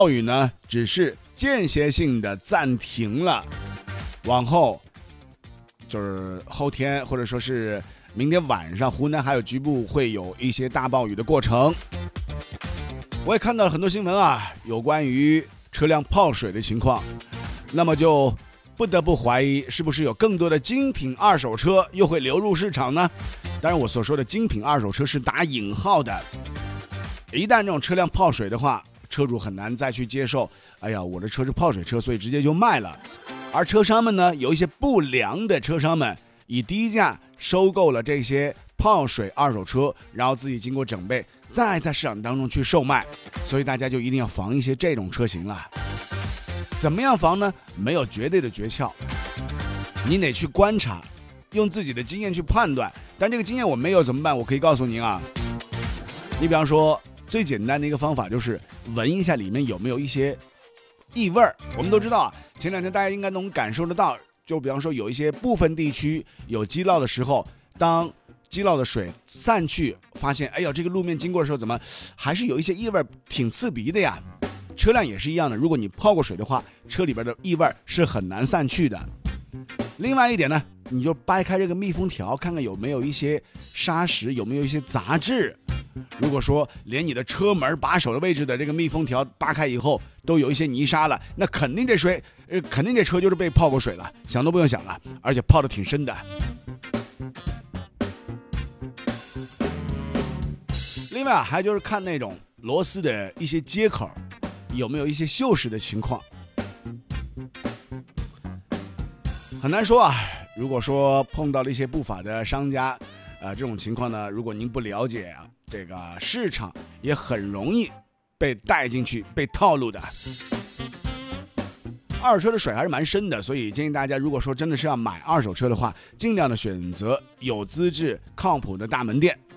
暴雨呢，只是间歇性的暂停了，往后就是后天或者说是明天晚上，湖南还有局部会有一些大暴雨的过程。我也看到了很多新闻啊，有关于车辆泡水的情况，那么就不得不怀疑是不是有更多的精品二手车又会流入市场呢？当然我所说的精品二手车是打引号的，一旦这种车辆泡水的话，车主很难再去接受，哎呀，我的车是泡水车，所以直接就卖了。而车商们呢，有一些不良的车商们以低价收购了这些泡水二手车，然后自己经过整备再在市场当中去售卖，所以大家就一定要防一些这种车型了。怎么样防呢？没有绝对的诀窍，你得去观察，用自己的经验去判断。但这个经验我没有怎么办？我可以告诉您啊，你比方说最简单的一个方法就是闻一下里面有没有一些异味。我们都知道啊，前两天大家应该能感受得到，就比方说有一些部分地区有积涝的时候，当积涝的水散去，发现哎呀，这个路面经过的时候怎么还是有一些异味，挺刺鼻的呀。车辆也是一样的，如果你泡过水的话，车里边的异味是很难散去的。另外一点呢，你就掰开这个密封条，看看有没有一些沙石，有没有一些杂质。如果说连你的车门把手的位置的这个密封条扒开以后都有一些泥沙了，那肯定这车就是被泡过水了，想都不用想了，而且泡得挺深的。另外还就是看那种螺丝的一些接口有没有一些锈蚀的情况，很难说啊。如果说碰到了一些不法的商家，这种情况呢，如果您不了解这个市场，也很容易被带进去，被套路的。二手车的水还是蛮深的，所以建议大家，如果说真的是要买二手车的话，尽量的选择有资质、靠谱的大门店。